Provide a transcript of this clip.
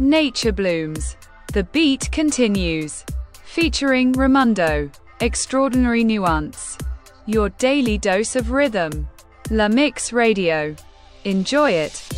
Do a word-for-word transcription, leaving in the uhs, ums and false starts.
Nature Blooms. The Beat Continues. Featuring Raimundo. Extraordinary Nuance. Your daily dose of rhythm. La Mix Radio. Enjoy it.